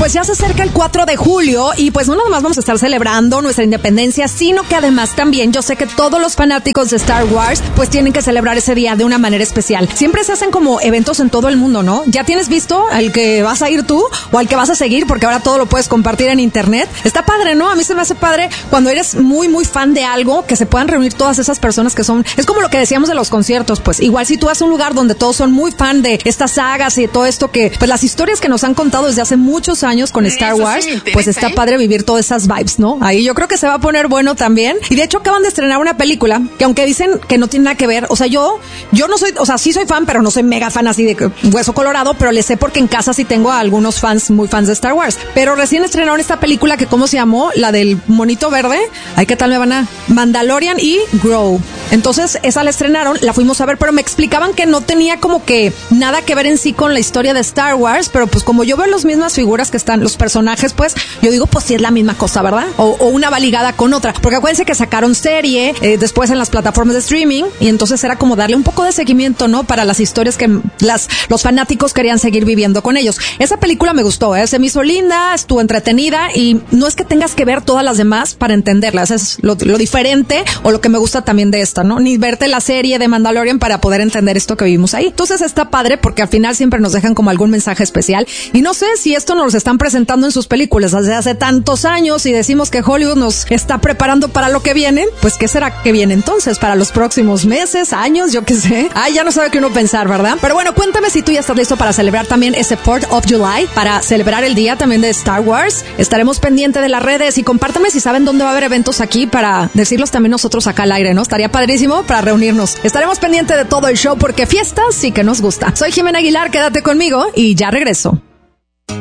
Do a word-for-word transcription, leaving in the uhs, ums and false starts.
pues ya se acerca el cuatro de julio y pues no nada más vamos a estar celebrando nuestra independencia, sino que además también yo sé que todos los fanáticos de Star Wars pues tienen que celebrar ese día de una manera especial. Siempre se hacen como eventos en todo el mundo, ¿no? ¿Ya tienes visto al que vas a ir tú o al que vas a seguir? Porque ahora todo lo puedes compartir en internet. Está padre, ¿no? A mí se me hace padre cuando eres muy, muy fan de algo, que se puedan reunir todas esas personas que son... Es como lo que decíamos de los conciertos, pues. Igual si tú vas a un lugar donde todos son muy fan de estas sagas y de todo esto que... Pues las historias que nos han contado desde hace muchos años con Star Eso Wars, sí pues está padre vivir todas esas vibes, ¿no? Ahí yo creo que se va a poner bueno también. Y de hecho acaban de estrenar una película que aunque dicen que no tiene nada que ver, o sea, yo yo no soy, o sea, sí soy fan, pero no soy mega fan así de hueso colorado, pero le sé porque en casa sí tengo a algunos fans muy fans de Star Wars. Pero recién estrenaron esta película que ¿cómo se llamó? La del monito verde. Ay, ¿qué tal me van a? Mandalorian y Grow. Entonces, esa la estrenaron, la fuimos a ver, pero me explicaban que no tenía como que nada que ver en sí con la historia de Star Wars, pero pues como yo veo las mismas figuras que están, los personajes, pues, yo digo, pues sí es la misma cosa, ¿verdad? O, o una va ligada con otra. Porque acuérdense que sacaron serie, eh, después en las plataformas de streaming, y entonces era como darle un poco de seguimiento, ¿no? Para las historias que las, los fanáticos querían seguir viviendo con ellos. Esa película me gustó, ¿eh? Se me hizo linda, estuvo entretenida, y no es que tengas que ver todas las demás para entenderlas, es lo, lo diferente, o lo que me gusta también de esta, ¿no? Ni verte la serie de Mandalorian para poder entender esto que vivimos ahí. Entonces está padre porque al final siempre nos dejan como algún mensaje especial, y no sé si esto nos lo están presentando en sus películas desde hace tantos años y decimos que Hollywood nos está preparando para lo que viene, pues ¿qué será que viene entonces? Para los próximos meses, años, yo qué sé. Ay, ya no sabe qué uno pensar, ¿verdad? Pero bueno, cuéntame si tú ya estás listo para celebrar también ese fourth of July, para celebrar el día también de Star Wars. Estaremos pendientes de las redes y compártame si saben dónde va a haber eventos aquí para decirlos también nosotros acá al aire, ¿no? Estaría padrísimo para reunirnos. Estaremos pendientes de todo el show porque fiestas sí que nos gusta. Soy Jimena Aguilar, quédate conmigo y ya regreso.